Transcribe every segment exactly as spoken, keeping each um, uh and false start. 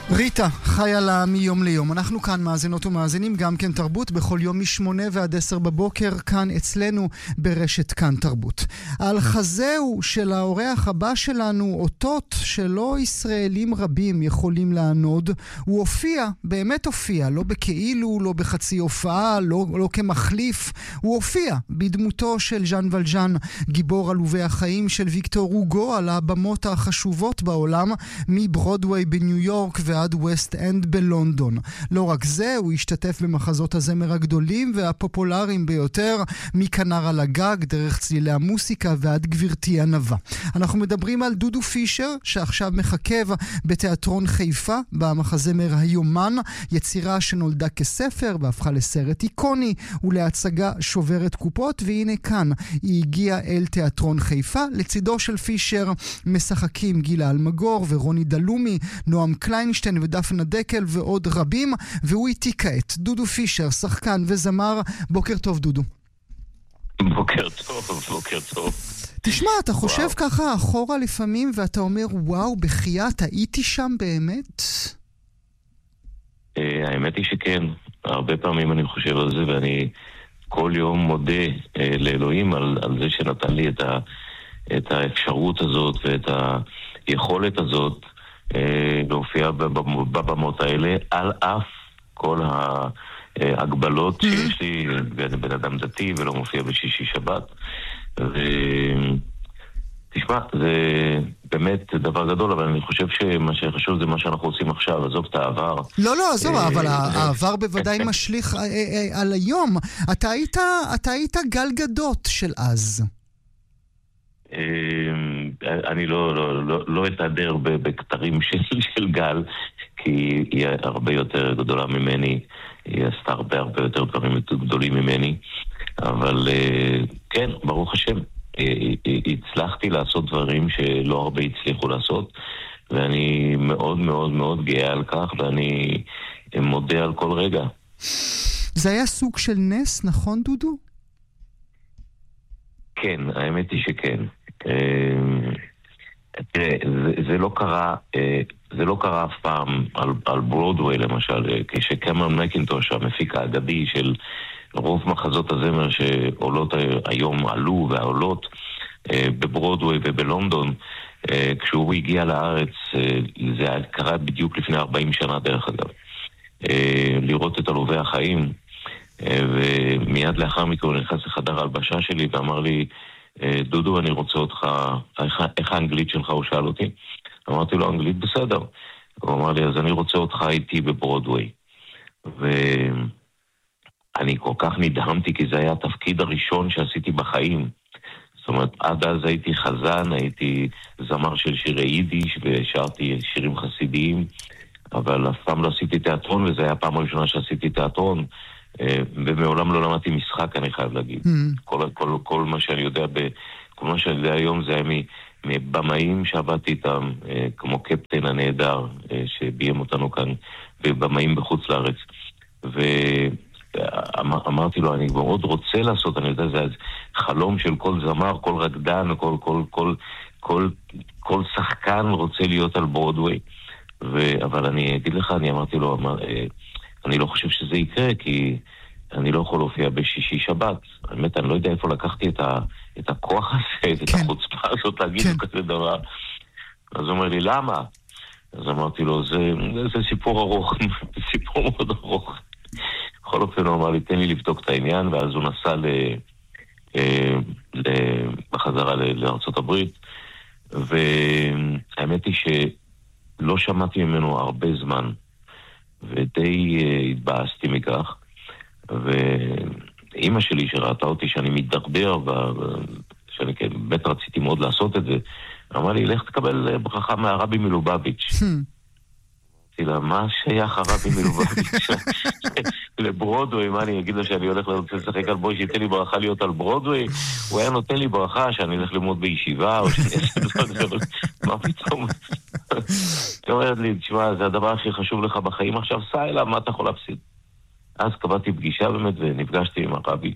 ריטה, חיה לה מיום ליום. אנחנו כאן מאזינות ומאזינים גם כן תרבות בכל יום משמונה ועד עשר בבוקר כאן אצלנו ברשת כאן תרבות. על חזהו של האורח הבא שלנו אותות שלא ישראלים רבים יכולים לענוד. הוא הופיע, באמת הופיע, לא בכאילו, לא בחצי הופעה, לא, לא כמחליף. הוא הופיע בדמותו של ז'אן ולז'אן, גיבור עלובי החיים של ויקטור הוגו על הבמות החשובות בעולם, מברודווי בניו יורק ועד ווסט אנד בלונדון. לא רק זה, הוא השתתף במחזות הזמר הגדולים והפופולריים ביותר, מכנר על הגג, דרך צלילי המוסיקה ועד גבירתי הנבה. אנחנו מדברים על דודו פישר, שעכשיו מחכב בתיאטרון חיפה, במחזמר היומן, יצירה שנולדה כספר והפכה לסרט איקוני ולהצגה שוברת קופות, והנה כאן היא הגיעה אל תיאטרון חיפה. לצידו של פישר משחקים גילה אלמגור ורוני דלומי, נועם קליינשטיין ודפנה דקל ועוד רבים, והוא איתי כעת. דודו פישר, שחקן וזמר. בוקר טוב דודו. בוקר טוב, בוקר טוב. תשמע, אתה חושב וואו. ככה אחורה לפעמים ואתה אומר וואו, בחיית, הייתי שם באמת? האמת היא שכן. הרבה פעמים אני חושב על זה, ואני כל יום מודה לאלוהים על, על זה שנתן לי את, ה, את האפשרות הזאת ואת היכולת הזאת להופיע בבמות האלה, על אף כל ההגבלות שיש לי. בן אדם דתי ולא מופיע בשישי שבת. ותשמע, זה באמת דבר גדול, אבל אני חושב שמה שחשוב זה מה שאנחנו עושים עכשיו, עזוב את העבר. לא, לא, עזוב, אבל העבר בוודאי משליך על היום. אתה היית גל גדות של אז. אני לא, לא, לא, לא אתעדר בכתרים של, של גל, כי היא הרבה יותר גדולה ממני, היא עשתה הרבה הרבה יותר דברים גדולים ממני, אבל כן, ברוך השם, הצלחתי לעשות דברים שלא הרבה הצליחו לעשות, ואני מאוד מאוד מאוד גאה על כך, ואני מודה על כל רגע. זה היה סוג של נס, נכון דודו? כן, האמת היא שכן. תראה, זה, זה לא קרה, זה לא קרה אף פעם על, על ברודווי למשל, כשקמרון מקינטוש, המפיק האגדי של רוב מחזות הזמר שעולות היום עלו והעולות בברודווי ובלונדון, כשהוא הגיע לארץ, זה קרה בדיוק לפני ארבעים שנה דרך אגב, לראות את עלובי החיים, ומיד לאחר מכן הוא נכנס לחדר ההלבשה שלי ואמר לי, דודו, אני רוצה אותך, איך, איך האנגלית שלך? הוא שאל אותי. אמרתי לו, אנגלית בסדר. הוא אמר לי, אז אני רוצה אותך איתי בברודווי. ואני כל כך נדהמתי, כי זה היה התפקיד הראשון שעשיתי בחיים. זאת אומרת, עד אז הייתי חזן, הייתי זמר של שירי יידיש, ושרתי שירים חסידיים, אבל אף פעם לא עשיתי תיאטרון, וזו הייתה הפעם הראשונה שעשיתי תיאטרון. ומעולם לא למדתי משחק, אני חייב להגיד. Mm. כל, כל, כל מה שאני יודע, ב, כל מה שאני יודע היום זה היה מבמאים שעבדתי איתם, כמו קפטן הנהדר, שביים אותנו כאן, ובמאים בחוץ לארץ. ואמרתי לו, אני מאוד רוצה לעשות, אני יודע, זה חלום של כל זמר, כל רקדן, כל, כל, כל, כל, כל שחקן רוצה להיות על ברודווי. ו, אבל אני אגיד לך, אני אמרתי לו, אמר, אני לא חושב שזה יקרה, כי אני לא יכול להופיע בשישי שבת. באמת, אני לא יודע איפה לקחתי את, ה, את הכוח הזה, את כן. החוצפה הזאת להגיד כן. כזה דבר. אז הוא אומר לי, למה? אז אמרתי לו, זה, זה סיפור ארוך, סיפור מאוד ארוך. בכל אופן הוא אמר לי, תן לי לבדוק את העניין, ואז הוא נסע ל, ל, בחזרה לארצות הברית, והאמת היא שלא שמעתי ממנו הרבה זמן, ודי התבאסתי מכך, ואימא שלי שראתה אותי שאני מתדרדר, שאני באמת רציתי מאוד לעשות את זה, אמרה לי, לך תקבל ברכה מהרבי מלובביץ'. אמרתי לה, מה שייך הרבי מלובביץ' לברודווי? מה אני אגיד לו שאני הולך לשחק על בוי שייתן לי ברכה להיות על ברודווי? הוא היה נותן לי ברכה שאני הולך ללמוד בישיבה, או שאני אעשה דבר, מה פתאום? היא אומרת לי, תשמע, זה הדבר הכי חשוב לך בחיים עכשיו, סע אליו, מה אתה יכול להפסיד? אז קבעתי פגישה באמת, ונפגשתי עם הרבי.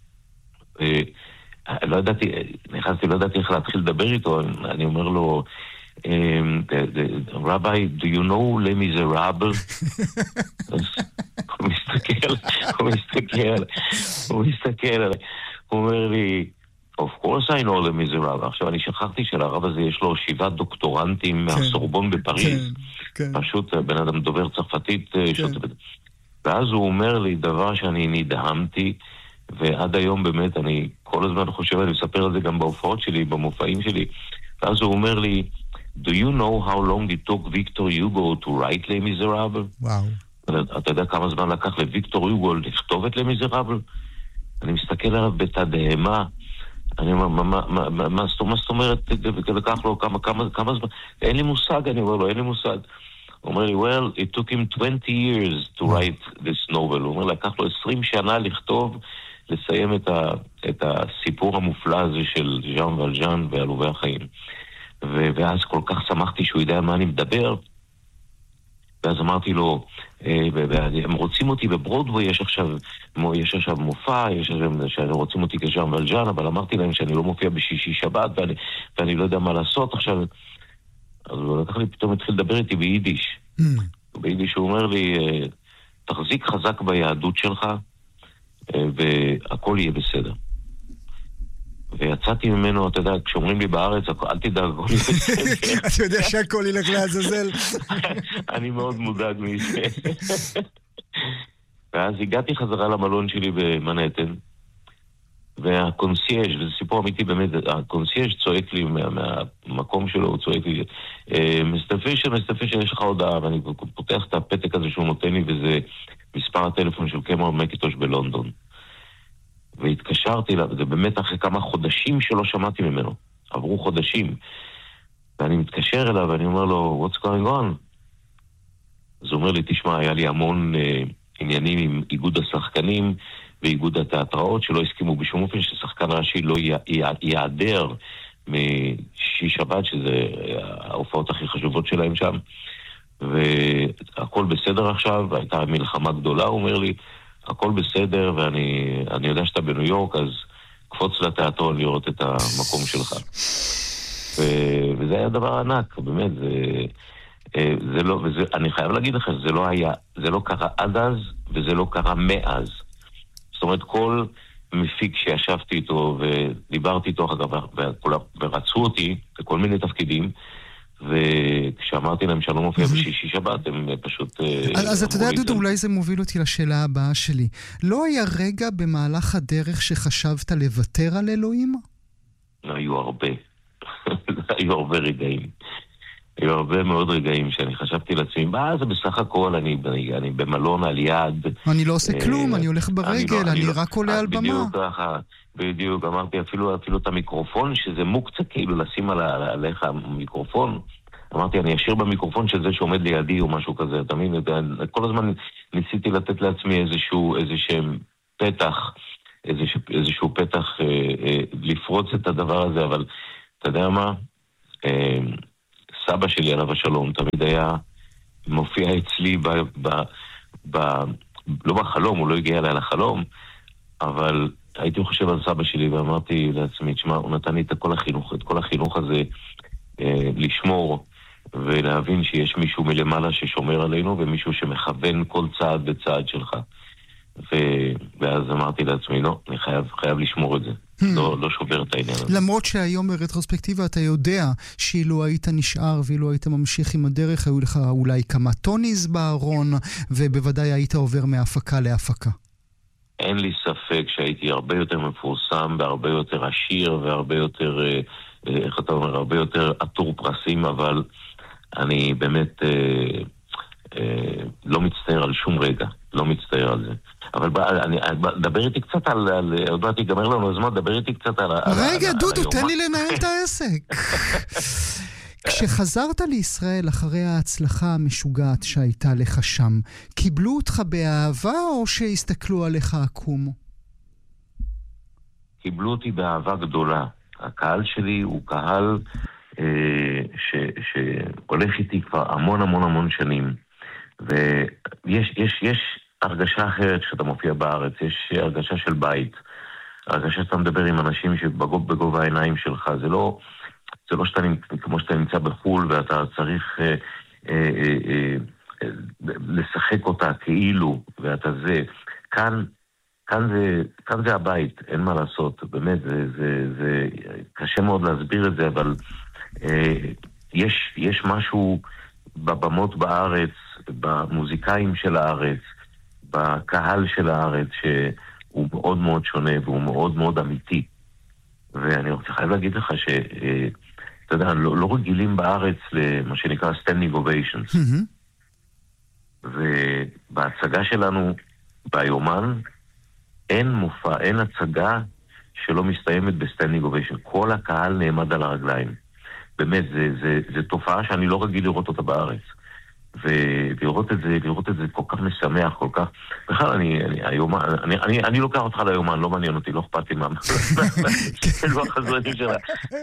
לא ידעתי, נכנסתי, לא ידעתי איך להתחיל לדבר איתו, אני אומר לו, רבי, do you know Les Miserables? הוא מסתכל, הוא מסתכל, הוא מסתכל, הוא אומר לי, of course I know Les Miserables. עכשיו, אני שכחתי שלרב הזה יש לו שבעה דוקטורנטים מהסורבון בפריז. פשוט בן אדם דובר צרפתית. ואז הוא אומר לי דבר שאני נדהמתי, ועד היום באמת אני כל הזמן חושב, אני מספר על זה גם בהופעות שלי, במופעים שלי. ואז הוא אומר לי, do you know how long it took Victor Hugo to write Les Miserables? וואו. אתה יודע כמה זמן לקח לוויקטור יוגו לכתוב את Les Miserables? אני מסתכל עליו בתדהמה. אני אומר, מה זאת אומרת, לקח לו כמה זמן? אין לי מושג, אני אומר לו, אין לי מושג. הוא אומר לי, well, it took him twenty years to write this novel. הוא אומר, לקח לו עשרים שנה לכתוב, לסיים את, ה, את הסיפור המופלא הזה של ז'אן ולז'אן ועלובי החיים. ו, ואז כל כך שמחתי שהוא יודע מה אני מדבר. ואז אמרתי לו, הם רוצים אותי בברודווי, יש עכשיו, יש עכשיו מופע, יש עכשיו, רוצים אותי כז'אן ולז'אן, אבל אמרתי להם שאני לא מופיע בשישי שבת, ואני, ואני לא יודע מה לעשות עכשיו. אז הוא לקח לי, פתאום התחיל לדבר איתי ביידיש. Mm. ביידיש הוא אומר לי, תחזיק חזק ביהדות שלך, והכל יהיה בסדר. ויצאתי ממנו, אתה יודע, כשאומרים לי בארץ, אל תדאג, הכל יהיה בסדר. אתה יודע שהכל ילך לעזאזל. אני מאוד מודאג מזה. ואז הגעתי חזרה למלון שלי במנהטן, והקונסייג', וזה סיפור אמיתי באמת, הקונסייג' צועק לי מהמקום שלו, הוא צועק לי, מיסטר פישר, מיסטר פישר, יש לך הודעה, ואני פותח את הפתק הזה שהוא נותן לי, וזה מספר הטלפון של קמרון מקינטוש בלונדון. והתקשרתי לה, וזה באמת אחרי כמה חודשים שלא שמעתי ממנו. עברו חודשים. ואני מתקשר אליו, ואני אומר לו, what's going on? אז הוא אומר לי, תשמע, היה לי המון אה, עניינים עם איגוד השחקנים, ואיגוד התיאטראות, שלא הסכימו בשום אופן ששחקן ראשי לא ייעדר משישי שבת, שזה ההופעות הכי חשובות שלהם שם. והכל בסדר עכשיו, הייתה מלחמה גדולה, הוא אומר לי, הכל בסדר, ואני אני יודע שאתה בניו יורק, אז קפוץ לתיאטרון לראות את המקום שלך. ו, וזה היה דבר ענק, באמת, זה, זה לא, וזה, אני חייב להגיד לך, זה לא היה, זה לא קרה עד אז, וזה לא קרה מאז. זאת אומרת, כל מפיק שישבתי איתו, ודיברתי איתו אחר כך, ורצו אותי, בכל מיני תפקידים, וכשאמרתי להם שאני לא מופיע בשישי שבת, הם פשוט... אז אתה יודע, דודו, אולי זה מוביל אותי לשאלה הבאה שלי. לא היה רגע במהלך הדרך שחשבת לוותר על אלוהים? היו הרבה. היו הרבה רגעים. היו הרבה מאוד רגעים שאני חשבתי לעצמי, מה זה בסך הכל, אני במלון על יד. אני לא עושה כלום, אני הולך ברגל, אני רק עולה על במה. בדיוק ככה. בדיוק, אמרתי אפילו, אפילו את המיקרופון, שזה מוקצה כאילו לשים עליך המיקרופון. אמרתי, אני אשאיר במיקרופון של זה שעומד לידי או משהו כזה, אתה מבין? כל הזמן ניסיתי לתת לעצמי איזשהו, איזשהו פתח, איזשהו, איזשהו פתח אה, אה, לפרוץ את הדבר הזה, אבל אתה יודע מה? אה, סבא שלי עליו השלום תמיד היה מופיע אצלי ב, ב, ב, לא בחלום, הוא לא הגיע אליי לחלום, אבל הייתי חושב על סבא שלי ואמרתי לעצמי, תשמע, הוא נתן לי את כל החינוך, את כל החינוך הזה אה, לשמור ולהבין שיש מישהו מלמעלה ששומר עלינו ומישהו שמכוון כל צעד בצעד שלך. ו... ואז אמרתי לעצמי, לא, אני חייב, חייב לשמור את זה. לא, לא שובר את העניין הזה. למרות שהיום ברטרוספקטיבה אתה יודע שאילו היית נשאר ואילו היית ממשיך עם הדרך, היו לך אולי כמה טוניז בארון, ובוודאי היית עובר מהפקה להפקה. אין לי ספק שהייתי הרבה יותר מפורסם, והרבה יותר עשיר, והרבה יותר, איך אתה אומר, הרבה יותר עטור פרסים, אבל אני באמת אה, אה, לא מצטער על שום רגע. לא מצטער על זה. אבל אני, דבר איתי קצת על, עוד מעט יגמר לנו הזמן, דבר איתי קצת על... רגע, דודו, תן לי לנהל את העסק. כשחזרת לישראל אחרי ההצלחה המשוגעת שהייתה לך שם, קיבלו אותך באהבה או שהסתכלו עליך עקום? קיבלו אותי באהבה גדולה. הקהל שלי הוא קהל אה, ש, שהולך איתי כבר המון המון המון שנים. ויש יש, יש הרגשה אחרת שאתה מופיע בארץ, יש הרגשה של בית, הרגשה שאתה מדבר עם אנשים שבגובה העיניים שלך, זה לא, זה לא שאתה, כמו שאתה נמצא בחול ואתה צריך אה, אה, אה, לשחק אותה כאילו, ואתה זה. כאן, כאן זה, כאן זה הבית, אין מה לעשות. באמת, זה, זה, זה קשה מאוד להסביר את זה, אבל אה, יש, יש משהו בבמות בארץ, במוזיקאים של הארץ, בקהל של הארץ, שהוא מאוד מאוד שונה והוא מאוד מאוד אמיתי. ואני רוצה חייב להגיד לך ש... אה, אתה יודע, לא, לא רגילים בארץ למה שנקרא standing ovations. Mm-hmm. ובהצגה שלנו, ביומן, אין מופע, אין הצגה שלא מסתיימת בסטנדינג אוביישן. כל הקהל נעמד על הרגליים. באמת, זה, זה, זה תופעה שאני לא רגיל לראות אותה בארץ. ולראות את זה, לראות את זה כל כך משמח, כל כך... בכלל, אני, אני, היומן, אני, אני, אני לוקח אותך ליומן, לא מעניין אותי, לא אכפת לי מה... לא החזרתי שלה.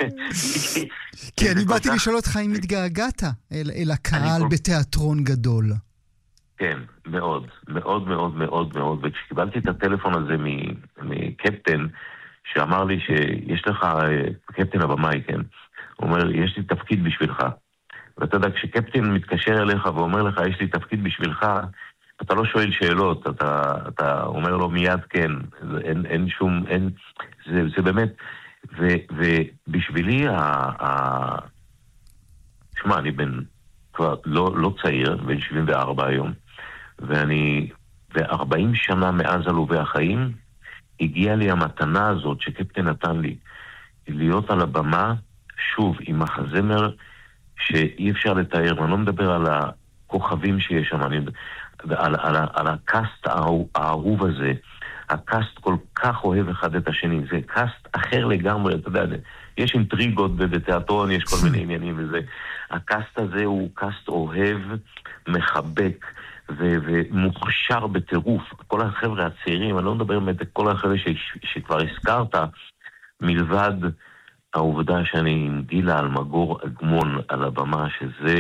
כי אני באתי לשאול אותך אם התגעגעת אל הקהל בתיאטרון גדול. כן, מאוד, מאוד, מאוד, מאוד, מאוד. וכשקיבלתי את הטלפון הזה מקפטן, שאמר לי שיש לך, קפטן הבמאי, כן? הוא אומר, יש לי תפקיד בשבילך. ואתה יודע, כשקפטן מתקשר אליך ואומר לך, יש לי תפקיד בשבילך, אתה לא שואל שאלות, אתה, אתה אומר לו מיד כן, אין, אין שום, אין, זה, זה באמת, ו, ובשבילי, ה, ה, שמה, אני בן, כבר לא, לא צעיר, בן שבעים וארבע היום, ואני, ו-ארבעים שנה מאז עלובי החיים, הגיעה לי המתנה הזאת שקפטן נתן לי, להיות על הבמה, שוב, עם מחזמר, שאי אפשר לתאר, אני לא מדבר על הכוכבים שיש שם, אני, על, על, על הקאסט האהוב הזה, הקאסט כל כך אוהב אחד את השני, זה קאסט אחר לגמרי, אתה יודע, יש אינטריגות בתיאטרון, יש כל מיני עניינים וזה, הקאסט הזה הוא קאסט אוהב, מחבק, ו- ומוכשר בטירוף, כל החבר'ה הצעירים, אני לא מדבר באמת, כל החבר'ה ש- שכבר הזכרת, מלבד העובדה שאני עם גילה אלמגור אגמון על הבמה, שזה,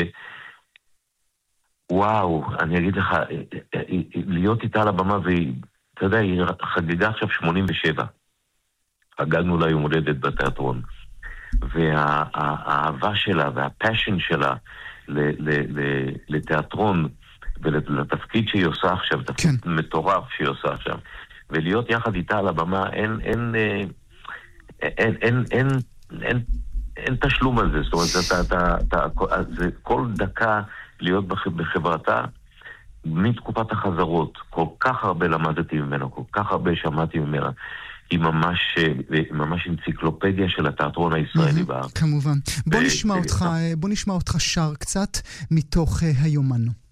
וואו, אני אגיד לך, להיות איתה על הבמה, ואתה יודע, היא חגגה עכשיו שמונים ושבע. חגגנו לה יום הולדת בתיאטרון. והאהבה שלה והפשן שלה לתיאטרון ולתפקיד שהיא עושה עכשיו, תפקיד מטורף שהיא עושה עכשיו. ולהיות יחד איתה על הבמה, אין, אין, אין, אין, אין, אין, אין תשלום על זה, זאת אומרת, אתה, אתה, אתה, זה כל דקה להיות בחברתה, מתקופת החזרות, כל כך הרבה למדתי ממנה, כל כך הרבה שמעתי ממנה, היא ממש, ממש אנציקלופדיה של התיאטרון הישראלי בארץ. כמובן. בוא נשמע אותך, בוא נשמע אותך שר קצת מתוך היומן.